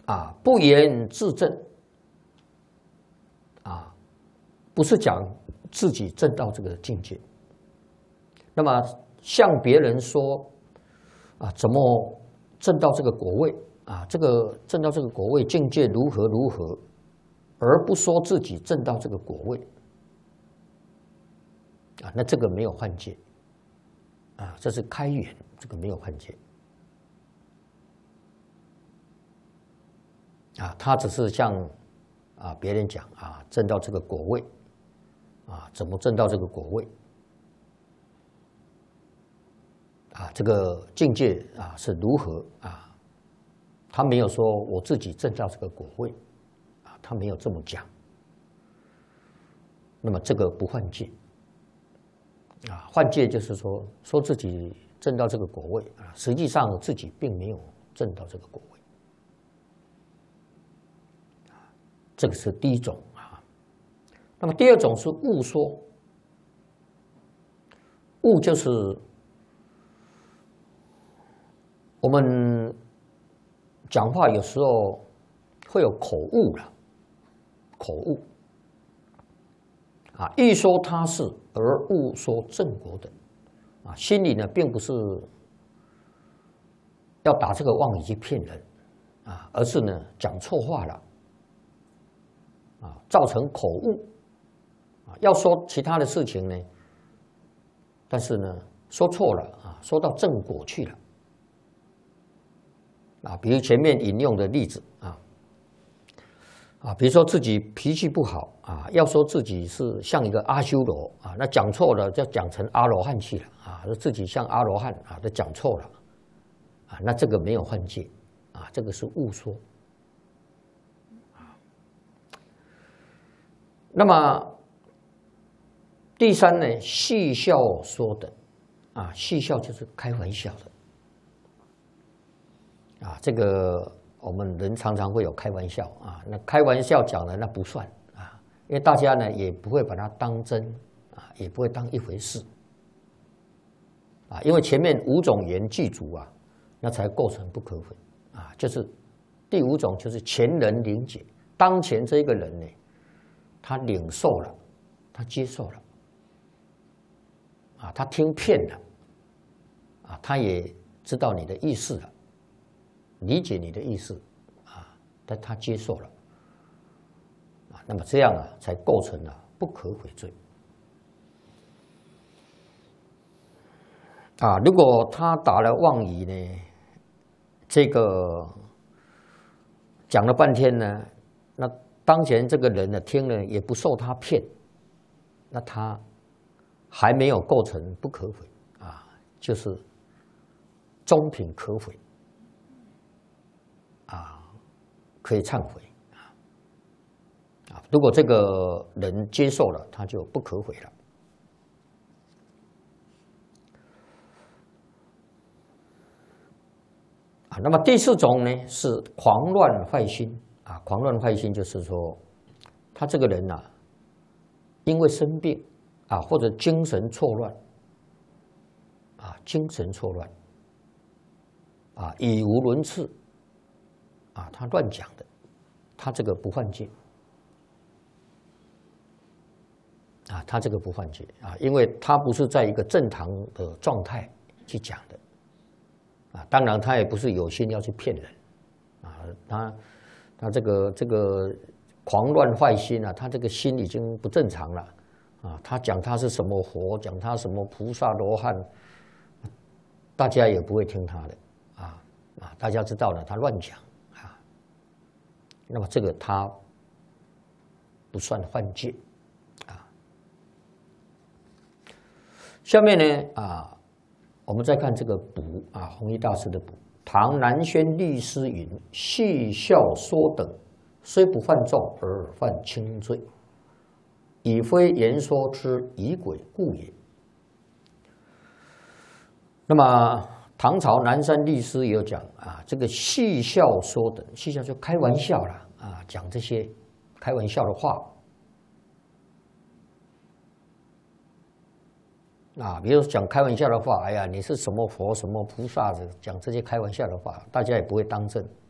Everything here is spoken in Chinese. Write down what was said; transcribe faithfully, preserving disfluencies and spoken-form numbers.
啊，不言自证啊，不是讲自己证到这个境界。那么向别人说啊，怎么证到这个果位啊？这个证到这个果位境界如何如何，而不说自己证到这个果位啊，那这个没有幻界啊，这是开眼，这个没有幻界啊，他只是向啊别人讲啊，证到这个果位啊，怎么证到这个果位？啊，这个境界啊是如何啊？他没有说我自己证到这个果位啊，他没有这么讲。那么这个不幻界啊，幻界就是说说自己证到这个果位啊，实际上自己并没有证到这个果位。这个是第一种啊。那么第二种是误说，误就是我们讲话有时候会有口误了，口误啊，欲说他是而误说正果等啊，心里呢并不是要打这个妄语去骗人啊，而是呢讲错话了啊，造成口误啊，要说其他的事情呢，但是呢说错了啊，说到正果去了。啊，比如前面引用的例子啊，啊，比如说自己脾气不好啊，要说自己是像一个阿修罗啊，那讲错了就讲成阿罗汉去了啊，自己像阿罗汉啊，都讲错了啊，那这个没有幻界啊，这个是误说啊。那么第三呢，戏笑说的啊，戏笑就是开玩笑的。啊，这个我们人常常会有开玩笑啊，那开玩笑讲的那不算啊，因为大家呢也不会把它当真啊，也不会当一回事啊，因为前面五种缘具足啊，那才构成不可毁啊，就是第五种就是前人领解，当前这一个人呢，他领受了，他接受了啊，他听遍了啊，他也知道你的意思了。理解你的意思啊，但他接受了啊，那么这样啊，才构成了不可悔罪啊。如果他打了妄语呢，这个讲了半天呢，那当前这个人呢听了也不受他骗，那他还没有构成不可悔啊，就是中品可悔。啊，可以忏悔啊！啊，如果这个人接受了，他就不可悔了。啊，那么第四种呢是狂乱坏心啊，狂乱坏心就是说，他这个人呐、啊，因为生病啊，或者精神错乱啊，精神错乱啊，语无伦次。啊，他乱讲的，他这个不幻界啊，他这个不幻界啊，因为他不是在一个正常的状态去讲的啊，当然他也不是有心要去骗人啊，他他这个这个狂乱坏心啊，他这个心已经不正常了啊，他讲他是什么佛，讲他什么菩萨罗汉，大家也不会听他的啊啊，大家知道了，他乱讲。那么这个它不算幻界啊。下面呢啊，我们再看这个补啊，弘一大师的补。唐南轩律师云：戏笑说等，虽不犯重而犯轻罪，以非言说之疑鬼故也。那么唐朝南山律师也有讲啊，这个戏笑说等，戏笑就开玩笑啦啊，讲这些开玩笑的话啊，比如说讲开玩笑的话，哎呀，你是什么佛什么菩萨的，讲这些开玩笑的话，大家也不会当真